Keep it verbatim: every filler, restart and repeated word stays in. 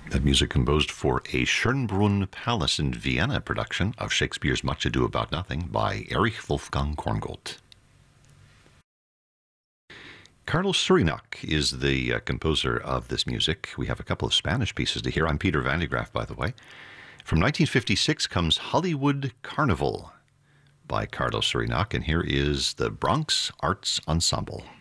That music composed for a Schönbrunn Palace in Vienna production of Shakespeare's Much Ado About Nothing by Erich Wolfgang Korngold. Carlos Surinach is the uh, composer of this music. We have a couple of Spanish pieces to hear. I'm Peter Van de Graaff, by the way. From nineteen fifty-six comes Hollywood Carnival by Carlos Surinach, and here is the Bronx Arts Ensemble.